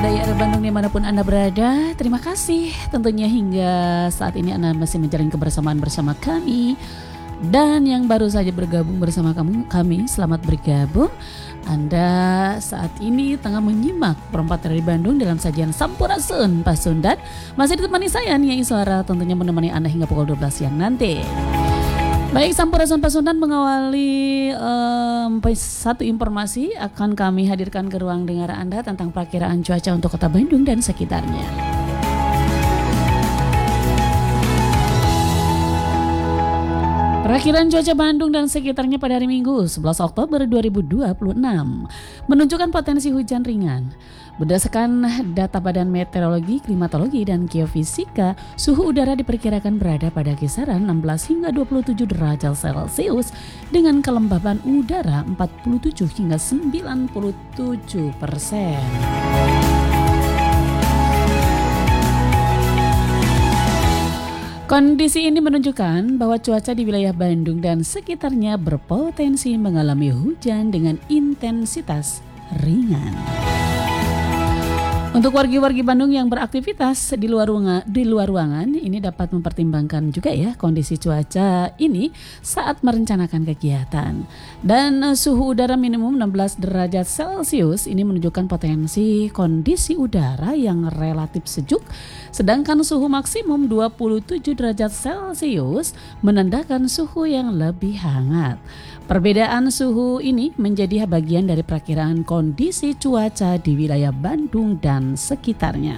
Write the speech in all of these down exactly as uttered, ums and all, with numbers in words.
daerah Bandung dimanapun Anda berada, terima kasih tentunya hingga saat ini Anda masih menjalin kebersamaan bersama kami. Dan yang baru saja bergabung bersama kamu, kami selamat bergabung. Anda saat ini tengah menyimak perempat dari Bandung dalam sajian Sampurasun Pasundan. Masih ditemani saya Nia Iswara, tentunya menemani Anda hingga pukul dua belas siang nanti. Baik, Sampurasun Pasundan mengawali um, satu informasi akan kami hadirkan ke ruang dengar Anda tentang perakiraan cuaca untuk kota Bandung dan sekitarnya. Perakiraan cuaca Bandung dan sekitarnya pada hari Minggu sebelas Oktober dua ribu dua puluh enam menunjukkan potensi hujan ringan. Berdasarkan data Badan Meteorologi, Klimatologi, dan Geofisika, suhu udara diperkirakan berada pada kisaran enam belas hingga dua puluh tujuh derajat Celcius dengan kelembaban udara empat puluh tujuh hingga sembilan puluh tujuh persen. Kondisi ini menunjukkan bahwa cuaca di wilayah Bandung dan sekitarnya berpotensi mengalami hujan dengan intensitas ringan. Untuk wargi-wargi Bandung yang beraktivitas di luar ruangan, di luar ruangan ini dapat mempertimbangkan juga ya kondisi cuaca ini saat merencanakan kegiatan. Dan suhu udara minimum enam belas derajat Celcius ini menunjukkan potensi kondisi udara yang relatif sejuk, sedangkan suhu maksimum dua puluh tujuh derajat Celcius menandakan suhu yang lebih hangat. Perbedaan suhu ini menjadi bagian dari perakiraan kondisi cuaca di wilayah Bandung dan sekitarnya.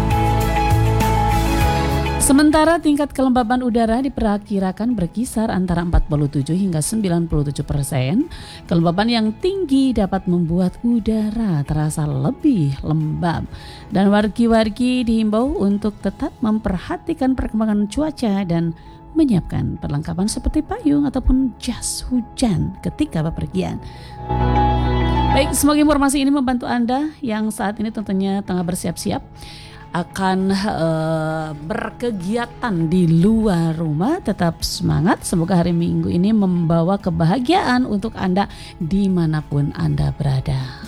Sementara tingkat kelembaban udara diperkirakan berkisar antara empat puluh tujuh hingga sembilan puluh tujuh persen. Kelembaban yang tinggi dapat membuat udara terasa lebih lembab. Dan wargi-wargi dihimbau untuk tetap memperhatikan perkembangan cuaca dan menyiapkan perlengkapan seperti payung ataupun jas hujan ketika bepergian. Baik, semoga informasi ini membantu Anda yang saat ini tentunya tengah bersiap-siap akan uh, berkegiatan di luar rumah. Tetap semangat, semoga hari Minggu ini membawa kebahagiaan untuk Anda dimanapun Anda berada.